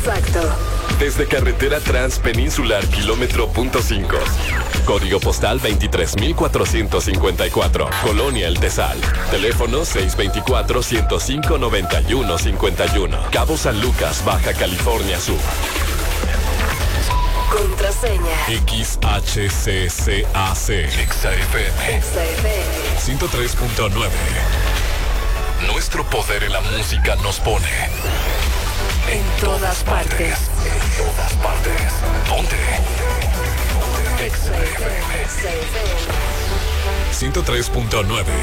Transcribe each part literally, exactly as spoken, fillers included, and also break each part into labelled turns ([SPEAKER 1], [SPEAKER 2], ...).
[SPEAKER 1] Exacto.
[SPEAKER 2] Desde carretera transpeninsular kilómetro punto cinco. Código postal veintitrés mil cuatrocientos cincuenta y cuatro. Colonia El Tesal. Teléfono seis dos cuatro, uno cero cinco, nueve uno cinco uno. Cabo San Lucas, Baja California Sur.
[SPEAKER 1] Contraseña.
[SPEAKER 2] X H C C A C. Exa F M.
[SPEAKER 1] Exa F M.
[SPEAKER 2] ciento tres punto nueve. Nuestro poder en la música nos pone
[SPEAKER 1] En todas partes.
[SPEAKER 2] En todas partes. ¿Dónde? Exa F M.
[SPEAKER 1] Exa F M.
[SPEAKER 2] ciento tres punto nueve.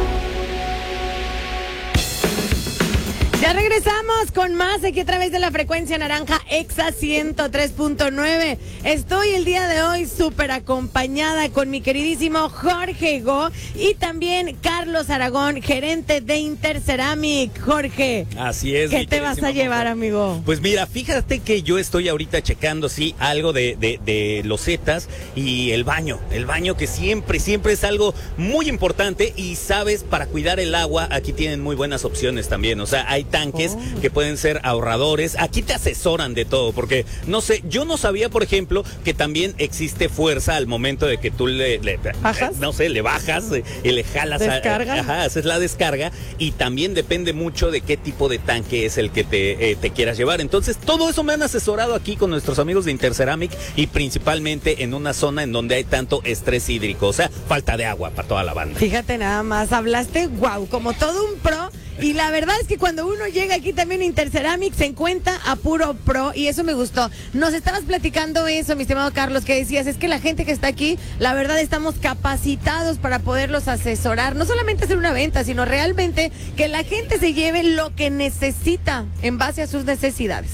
[SPEAKER 3] Ya regresamos con más aquí a través de la frecuencia naranja Exa ciento tres punto nueve. Estoy el día de hoy súper acompañada con mi queridísimo Jorge Go y también Carlos Aragón, gerente de Interceramic. Jorge,
[SPEAKER 4] así es.
[SPEAKER 3] ¿qué te vas a llevar, amigo?
[SPEAKER 4] Pues mira, fíjate que yo estoy ahorita checando, sí, algo de, de, de losetas y el baño. El baño que siempre, siempre es algo muy importante y sabes, para cuidar el agua, aquí tienen muy buenas opciones también. O sea, hay tanques oh. que pueden ser ahorradores. Aquí te asesoran de todo, porque no sé, yo no sabía, por ejemplo, que también existe fuerza al momento de que tú le, le
[SPEAKER 3] ¿Bajas?
[SPEAKER 4] no sé, le bajas y le jalas,
[SPEAKER 3] ¿Descarga?
[SPEAKER 4] A, ajá, haces la descarga, y también depende mucho de qué tipo de tanque es el que te, eh, te quieras llevar. Entonces, todo eso me han asesorado aquí con nuestros amigos de Interceramic, y principalmente en una zona en donde hay tanto estrés hídrico, o sea, falta de agua para toda la banda.
[SPEAKER 3] Fíjate nada más, hablaste, wow, como todo un pro. Y la verdad es que cuando uno llega aquí también a Interceramic se encuentra a puro pro, y eso me gustó. Nos estabas platicando eso, mi estimado Carlos, que decías, es que la gente que está aquí, la verdad estamos capacitados para poderlos asesorar, no solamente hacer una venta, sino realmente que la gente se lleve lo que necesita en base a sus necesidades.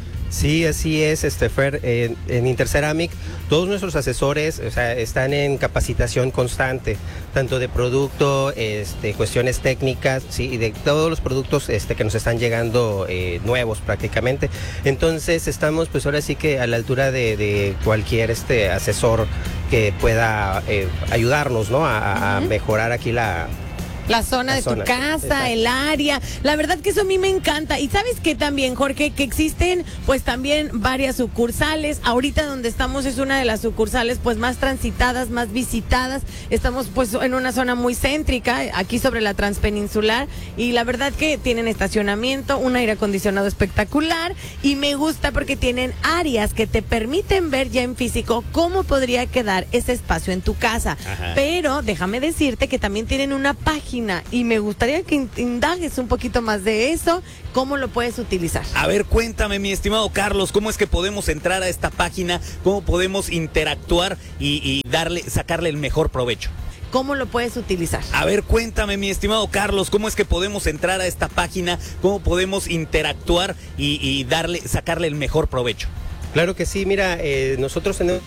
[SPEAKER 5] Sí, así es, este Fer, en, en Interceramic todos nuestros asesores, o sea, están en capacitación constante, tanto de producto, este, cuestiones técnicas, sí, y de todos los productos este, que nos están llegando eh, nuevos prácticamente. Entonces estamos, pues ahora sí que a la altura de, de cualquier este asesor que pueda eh, ayudarnos, ¿no? A, a uh-huh. mejorar aquí la
[SPEAKER 3] La zona
[SPEAKER 5] La
[SPEAKER 3] de
[SPEAKER 5] zona,
[SPEAKER 3] tu casa,
[SPEAKER 5] exacto.
[SPEAKER 3] el área. La verdad que eso a mí me encanta. Y sabes que también, Jorge, que existen pues también varias sucursales. Ahorita donde estamos es una de las sucursales pues más transitadas, más visitadas. Estamos pues en una zona muy céntrica, aquí sobre la Transpeninsular. Y la verdad que tienen estacionamiento, un aire acondicionado espectacular. Y me gusta porque tienen áreas que te permiten ver ya en físico cómo podría quedar ese espacio en tu casa. Ajá. Pero déjame decirte que también tienen una página. Y me gustaría que indagues un poquito más de eso, cómo lo puedes utilizar.
[SPEAKER 4] A ver, cuéntame, mi estimado Carlos, ¿cómo es que podemos entrar a esta página? ¿Cómo podemos interactuar y, y darle, sacarle el mejor provecho?
[SPEAKER 3] ¿Cómo lo puedes utilizar?
[SPEAKER 4] A ver, cuéntame, mi estimado Carlos, ¿cómo es que podemos entrar a esta página? ¿Cómo podemos interactuar y, y darle, sacarle el mejor provecho?
[SPEAKER 5] Claro que sí, mira, eh, nosotros tenemos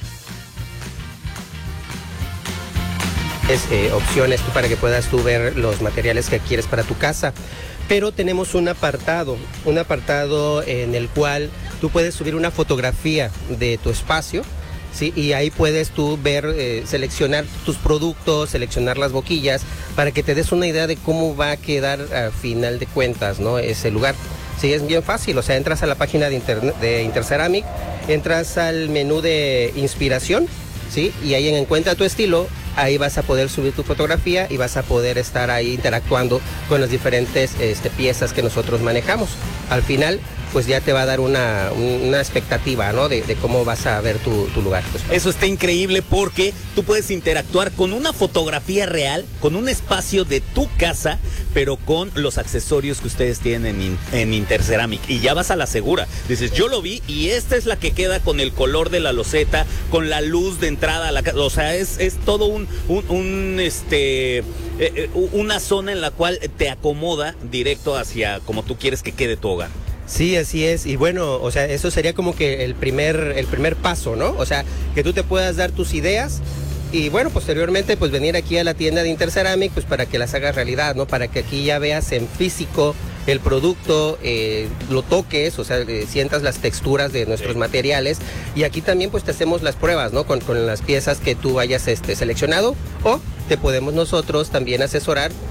[SPEAKER 5] Eh, opciones tú, para que puedas tú ver los materiales que quieres para tu casa, pero tenemos un apartado, un apartado en el cual tú puedes subir una fotografía de tu espacio, ¿sí? Y ahí puedes tú ver, eh, seleccionar tus productos, seleccionar las boquillas, para que te des una idea de cómo va a quedar a final de cuentas, ¿no? Ese lugar. Sí, es bien fácil, o sea, entras a la página de, internet, de Interceramic, entras al menú de inspiración, ¿sí? Y ahí en Encuentra tu estilo, ahí vas a poder subir tu fotografía y vas a poder estar ahí interactuando con las diferentes este, piezas que nosotros manejamos. Al final, pues ya te va a dar una, una expectativa, ¿no? De, de cómo vas a ver tu, tu lugar. Pues.
[SPEAKER 4] Eso está increíble porque tú puedes interactuar con una fotografía real, con un espacio de tu casa, pero con los accesorios que ustedes tienen en, en Interceramic. Y ya vas a la segura. Dices, yo lo vi y esta es la que queda con el color de la loseta, con la luz de entrada a la casa. O sea, es, es todo un, un, un este, eh, una zona en la cual te acomoda directo hacia como tú quieres que quede tu hogar.
[SPEAKER 5] Sí, así es, y bueno, o sea, eso sería como que el primer, el primer paso, ¿no? O sea, que tú te puedas dar tus ideas y bueno, posteriormente pues venir aquí a la tienda de Interceramic pues para que las hagas realidad, ¿no? Para que aquí ya veas en físico el producto, eh, lo toques, o sea, eh, sientas las texturas de nuestros sí. materiales, y aquí también pues te hacemos las pruebas, ¿no? Con, con las piezas que tú hayas este, seleccionado, o te podemos nosotros también asesorar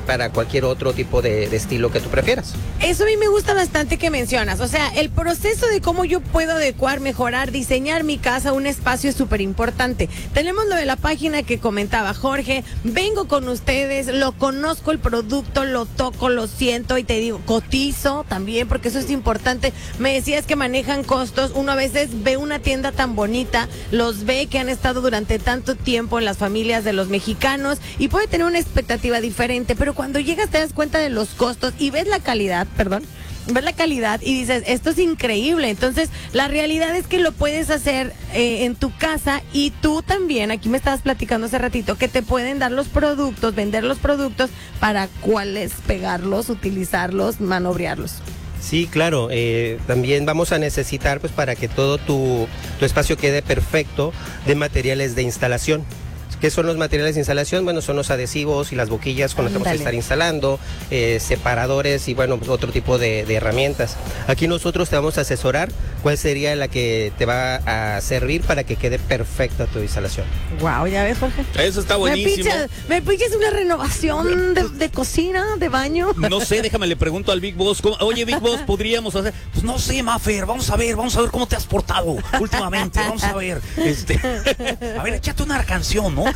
[SPEAKER 5] para cualquier otro tipo de, de estilo que tú prefieras.
[SPEAKER 3] Eso a mí me gusta bastante que mencionas, o sea, el proceso de cómo yo puedo adecuar, mejorar, diseñar mi casa, un espacio es súper importante. Tenemos lo de la página que comentaba Jorge, vengo con ustedes, lo conozco el producto, lo toco, lo siento y te digo, cotizo también, porque eso es importante. Me decías que manejan costos, uno a veces ve una tienda tan bonita, los ve que han estado durante tanto tiempo en las familias de los mexicanos y puede tener una expectativa diferente, pero cuando llegas te das cuenta de los costos y ves la calidad, perdón, ves la calidad y dices, esto es increíble. Entonces, la realidad es que lo puedes hacer eh, en tu casa y tú también, aquí me estabas platicando hace ratito, que te pueden dar los productos, vender los productos para cuáles pegarlos, utilizarlos, manobrearlos.
[SPEAKER 5] Sí, claro, eh, también vamos a necesitar, pues para que todo tu, tu espacio quede perfecto, de materiales de instalación. ¿Qué son los materiales de instalación? Bueno, son los adhesivos y las boquillas con las que vamos a estar instalando, eh, separadores y bueno, pues otro tipo de, de herramientas. Aquí nosotros te vamos a asesorar cuál sería la que te va a servir para que quede perfecta tu instalación.
[SPEAKER 3] Wow, ya ves, Jorge.
[SPEAKER 4] Eso está buenísimo.
[SPEAKER 3] Me pichas, me pichas una renovación de, de cocina, de baño.
[SPEAKER 4] No sé, déjame le pregunto al Big Boss. ¿cómo? Oye, Big Boss, ¿podríamos hacer? Pues no sé, Mafer, vamos a ver, vamos a ver cómo te has portado últimamente, vamos a ver. Este, a ver, échate una canción, ¿no?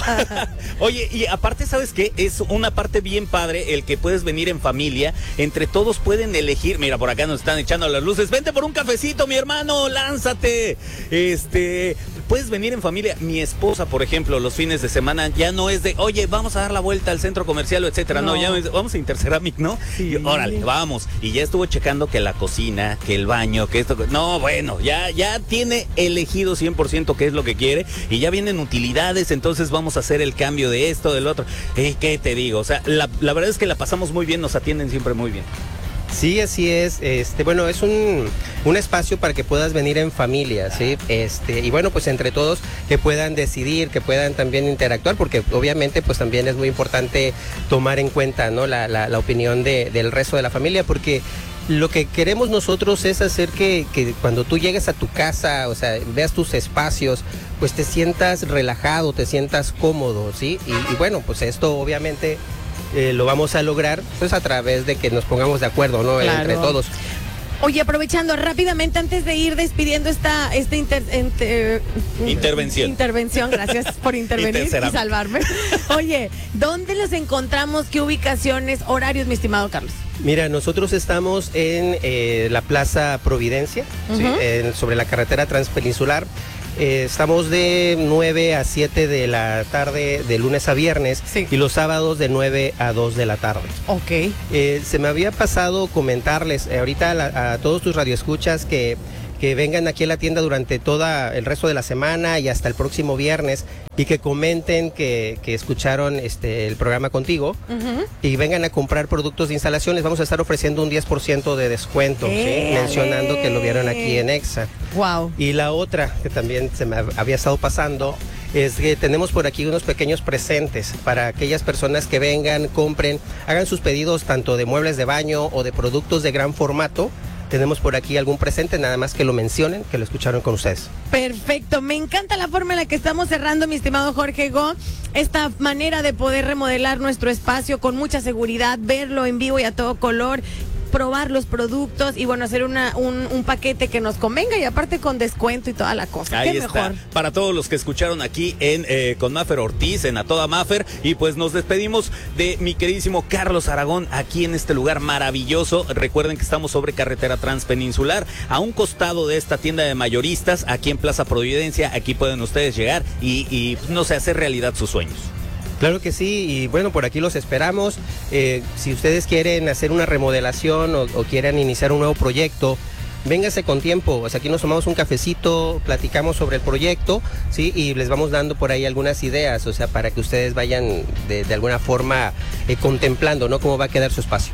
[SPEAKER 4] Oye, y aparte, ¿sabes qué? Es una parte bien padre el que puedes venir en familia, entre todos pueden elegir. Mira, por acá nos están echando las luces. Vente por un cafecito, mi hermano, lánzate. Este, puedes venir en familia. Mi esposa, por ejemplo, los fines de semana ya no es de, oye, vamos a dar la vuelta al centro comercial o etcétera. No, no ya es, vamos a Interceramic, ¿no? Sí. Y, órale, vamos. Y ya estuvo checando que la cocina, que el baño, que esto. No, bueno, ya, ya tiene elegido cien por ciento qué es lo que quiere y ya vienen utilidades, entonces vamos a hacer el cambio de esto, del otro. Eh, ¿Qué te digo? O sea, la, la verdad es que la pasamos muy bien, nos atienden siempre muy bien.
[SPEAKER 5] Sí, así es. Este, bueno, es un, un espacio para que puedas venir en familia, ¿sí? Este, y bueno, pues entre todos que puedan decidir, que puedan también interactuar, porque obviamente pues también es muy importante tomar en cuenta, ¿no? La, la, la opinión de, del resto de la familia, porque lo que queremos nosotros es hacer que, que cuando tú llegues a tu casa, o sea, veas tus espacios, pues te sientas relajado, te sientas cómodo, ¿sí? Y, y bueno, pues esto obviamente eh, lo vamos a lograr pues a través de que nos pongamos de acuerdo, ¿no?
[SPEAKER 3] Claro.
[SPEAKER 5] Entre todos.
[SPEAKER 3] Oye, aprovechando rápidamente antes de ir despidiendo esta, esta inter, inter,
[SPEAKER 4] intervención.
[SPEAKER 3] Intervención, gracias por intervenir y salvarme. Oye, ¿dónde los encontramos? ¿Qué ubicaciones, horarios, mi estimado Carlos?
[SPEAKER 5] Mira, nosotros estamos en eh, la Plaza Providencia, uh-huh. ¿sí? en, sobre la carretera transpeninsular. Eh, estamos de nueve a siete de la tarde de lunes a viernes, sí. y los sábados de nueve a dos de la tarde.
[SPEAKER 3] Ok.
[SPEAKER 5] Eh, se me había pasado comentarles eh, ahorita a, la, a todos tus radioescuchas que, que vengan aquí a la tienda durante todo el resto de la semana y hasta el próximo viernes y que comenten que, que escucharon este el programa contigo, uh-huh. y vengan a comprar productos de instalaciones. Vamos a estar ofreciendo un diez por ciento de descuento, ¿sí? Mencionando que lo vieron aquí en Exa.
[SPEAKER 3] Wow.
[SPEAKER 5] Y la otra que también se me había estado pasando es que tenemos por aquí unos pequeños presentes para aquellas personas que vengan, compren, hagan sus pedidos tanto de muebles de baño o de productos de gran formato. Tenemos por aquí algún presente, nada más que lo mencionen, que lo escucharon con ustedes.
[SPEAKER 3] Perfecto, me encanta la forma en la que estamos cerrando, mi estimado Jorge Go, esta manera de poder remodelar nuestro espacio con mucha seguridad, verlo en vivo y a todo color, probar los productos y bueno, hacer una, un, un paquete que nos convenga y aparte con descuento y toda la cosa.
[SPEAKER 4] Ahí
[SPEAKER 3] ¿Qué
[SPEAKER 4] está,
[SPEAKER 3] mejor?
[SPEAKER 4] Para todos los que escucharon aquí en eh, con Mafer Ortiz, en A Toda Mafer, y pues nos despedimos de mi queridísimo Carlos Aragón aquí en este lugar maravilloso. Recuerden que estamos sobre carretera transpeninsular, a un costado de esta tienda de mayoristas, aquí en Plaza Providencia. Aquí pueden ustedes llegar y, y no sé, hacer realidad sus sueños.
[SPEAKER 5] Claro que sí, y bueno, por aquí los esperamos. Eh, si ustedes quieren hacer una remodelación o, o quieren iniciar un nuevo proyecto, véngase con tiempo. O sea, aquí nos tomamos un cafecito, platicamos sobre el proyecto, ¿sí? Y les vamos dando por ahí algunas ideas, o sea, para que ustedes vayan de, de alguna forma eh, contemplando, ¿no? Cómo va a quedar su espacio.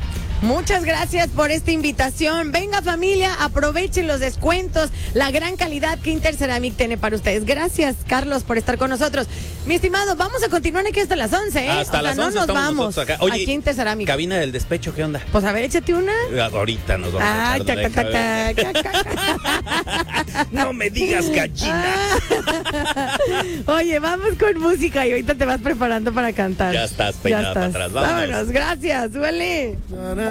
[SPEAKER 3] Muchas gracias por esta invitación. Venga, familia, aprovechen los descuentos, la gran calidad que Interceramic tiene para ustedes. Gracias, Carlos, por estar con nosotros. Mi estimado, vamos a continuar aquí hasta las once, ¿eh?
[SPEAKER 4] Hasta
[SPEAKER 3] o sea,
[SPEAKER 4] las once
[SPEAKER 3] no nos
[SPEAKER 4] estamos
[SPEAKER 3] vamos.
[SPEAKER 4] nosotros acá. Oye,
[SPEAKER 3] aquí Interceramic.
[SPEAKER 4] Cabina del despecho, ¿qué onda?
[SPEAKER 3] Pues a ver, échate una.
[SPEAKER 4] Ahorita nos vamos
[SPEAKER 3] Ah,
[SPEAKER 4] a echar de
[SPEAKER 3] ta,
[SPEAKER 4] la
[SPEAKER 3] ta, ta, ta.
[SPEAKER 4] No me digas gallina.
[SPEAKER 3] Ah. Oye, vamos con música y ahorita te vas preparando para cantar.
[SPEAKER 4] Ya estás peinada
[SPEAKER 3] Ya
[SPEAKER 4] para
[SPEAKER 3] estás.
[SPEAKER 4] atrás, vámonos.
[SPEAKER 3] Vámonos, gracias, suele.